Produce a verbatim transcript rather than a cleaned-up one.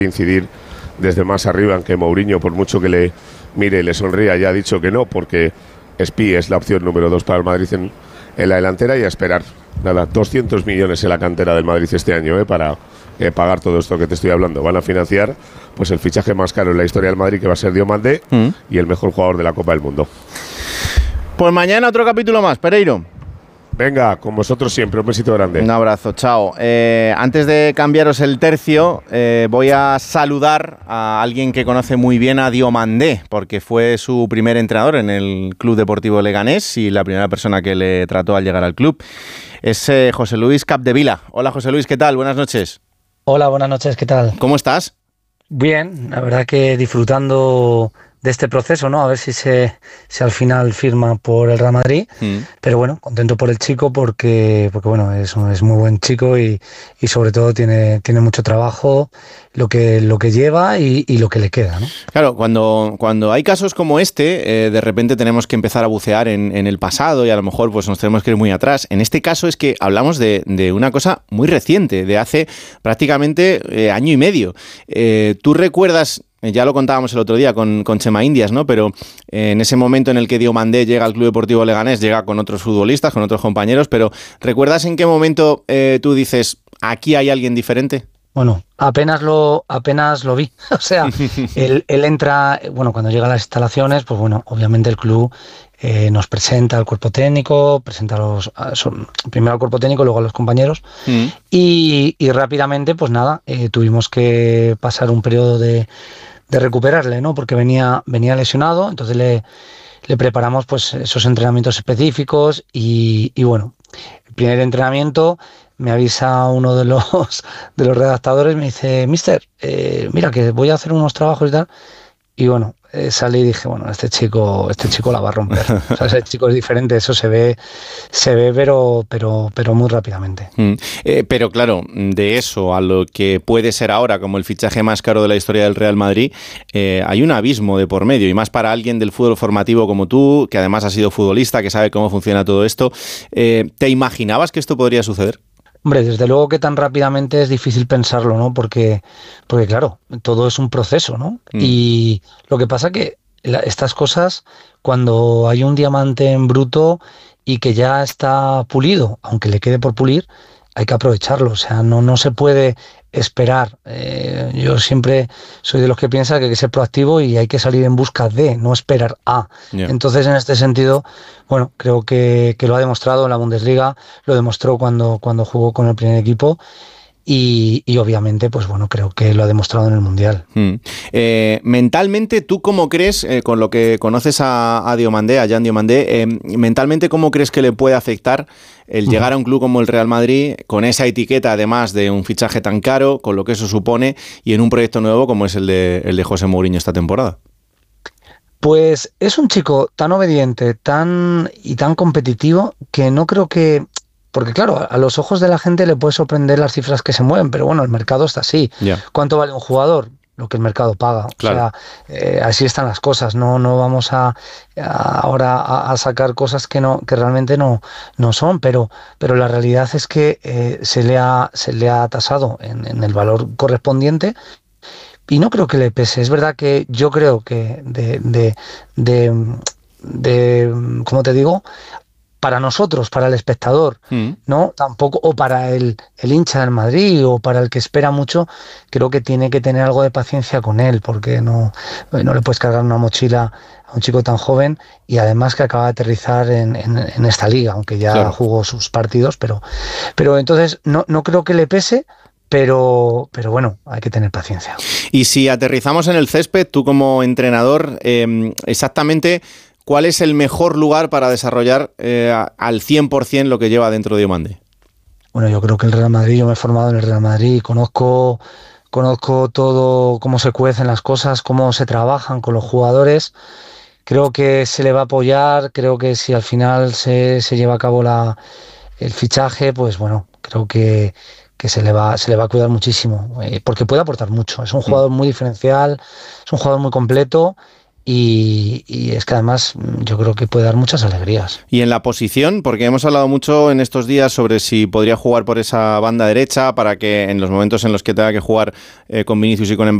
incidir desde más arriba en que Mourinho, por mucho que le mire y le sonría, ya ha dicho que no, porque Spi es la opción número dos para el Madrid en, en la delantera, y a esperar. Nada, doscientos millones en la cantera del Madrid este año, ¿eh? para eh, pagar todo esto que te estoy hablando. Van a financiar pues el fichaje más caro en la historia del Madrid, que va a ser Diomandé, mm. y el mejor jugador de la Copa del Mundo. Pues mañana otro capítulo más, Pereiro. Venga, con vosotros siempre, un besito grande. Un abrazo, chao. Eh, antes de cambiaros el tercio, eh, voy a saludar a alguien que conoce muy bien a Diomandé, porque fue su primer entrenador en el Club Deportivo Leganés y la primera persona que le trató al llegar al club. Es eh, José Luis Capdevila. Hola, José Luis, ¿qué tal? Buenas noches. Hola, buenas noches, ¿qué tal? ¿Cómo estás? Bien, la verdad que disfrutando de este proceso, ¿no? A ver si se, se al final firma por el Real Madrid, mm. pero bueno, contento por el chico porque, porque bueno, es, un, es muy buen chico y, y sobre todo tiene, tiene mucho trabajo, lo que, lo que lleva y, y lo que le queda, ¿no? Claro, cuando, cuando hay casos como este, eh, de repente tenemos que empezar a bucear en, en el pasado y a lo mejor pues nos tenemos que ir muy atrás. En este caso es que hablamos de, de una cosa muy reciente, de hace prácticamente eh, año y medio. Eh, ¿Tú recuerdas? Ya lo contábamos el otro día con, con Chema Indias, ¿no? Pero eh, en ese momento en el que Diomandé llega al Club Deportivo Leganés, llega con otros futbolistas, con otros compañeros, pero ¿recuerdas en qué momento eh, tú dices, aquí hay alguien diferente? Bueno, apenas lo apenas lo vi. O sea, él, él entra, bueno, cuando llega a las instalaciones, pues bueno, obviamente el club eh, nos presenta al cuerpo técnico, presenta a los, a, son, primero al cuerpo técnico, luego a los compañeros, mm. y, y rápidamente, pues nada, eh, tuvimos que pasar un periodo de de recuperarle, ¿no? Porque venía, venía lesionado, entonces le, le preparamos pues esos entrenamientos específicos y, y bueno, el primer entrenamiento me avisa uno de los, de los redactadores, me dice, mister, eh, mira que voy a hacer unos trabajos y tal, y bueno, eh, salí y dije, bueno, este chico, este chico la va a romper. O sea, ese chico es diferente, eso se ve, se ve, pero, pero, pero muy rápidamente. Mm. Eh, pero claro, de eso a lo que puede ser ahora como el fichaje más caro de la historia del Real Madrid, eh, hay un abismo de por medio, y más para alguien del fútbol formativo como tú, que además has sido futbolista, que sabe cómo funciona todo esto. Eh, ¿Te imaginabas que esto podría suceder? Hombre, desde luego que tan rápidamente es difícil pensarlo, ¿no? Porque, porque claro, todo es un proceso, ¿no? Mm. Y lo que pasa que la, estas cosas, cuando hay un diamante en bruto y que ya está pulido, aunque le quede por pulir, hay que aprovecharlo. O sea, no, no se puede esperar. Eh, yo siempre soy de los que piensa que hay que ser proactivo y hay que salir en busca de, no esperar a. Yeah. Entonces, en este sentido, bueno, creo que, que lo ha demostrado en la Bundesliga, lo demostró cuando, cuando jugó con el primer equipo. Y, y obviamente, pues bueno, creo que lo ha demostrado en el Mundial. Hmm. Eh, mentalmente, ¿tú cómo crees, eh, con lo que conoces a, a Diomandé, a Jan Diomandé, eh, mentalmente cómo crees que le puede afectar el uh-huh. llegar a un club como el Real Madrid, con esa etiqueta además de un fichaje tan caro, con lo que eso supone, y en un proyecto nuevo como es el de, el de José Mourinho esta temporada? Pues es un chico tan obediente, tan y tan competitivo, que no creo que... Porque claro, a los ojos de la gente le puede sorprender las cifras que se mueven, pero bueno, el mercado está así. Yeah. ¿Cuánto vale un jugador? Lo que el mercado paga. Claro. O sea, eh, así están las cosas. No, no vamos a, a ahora a, a sacar cosas que no, que realmente no, no son, pero, pero la realidad es que eh, se le ha, se le ha tasado en, en el valor correspondiente. Y no creo que le pese. Es verdad que yo creo que de, de, de, de ¿cómo te digo? Para nosotros, para el espectador, mm. ¿no? Tampoco, o para el, el hincha del Madrid, o para el que espera mucho, creo que tiene que tener algo de paciencia con él, porque no, no le puedes cargar una mochila a un chico tan joven, y además que acaba de aterrizar en, en, en esta liga, aunque ya claro. jugó sus partidos, pero, pero entonces no, no creo que le pese. Pero, pero bueno, hay que tener paciencia. Y si aterrizamos en el césped, tú como entrenador, eh, exactamente... ¿cuál es el mejor lugar para desarrollar eh, al cien por ciento lo que lleva dentro de Diomandé? Bueno, yo creo que el Real Madrid, yo me he formado en el Real Madrid, conozco, conozco todo, cómo se cuecen las cosas, cómo se trabajan con los jugadores. Creo que se le va a apoyar, creo que si al final se, se lleva a cabo la, el fichaje, pues bueno, creo que, que se le va, se le va a cuidar muchísimo, eh, porque puede aportar mucho. Es un jugador muy diferencial, es un jugador muy completo. Y, y es que además yo creo que puede dar muchas alegrías. Y en la posición, porque hemos hablado mucho en estos días sobre si podría jugar por esa banda derecha para que en los momentos en los que tenga que jugar eh, con Vinicius y con Mbappé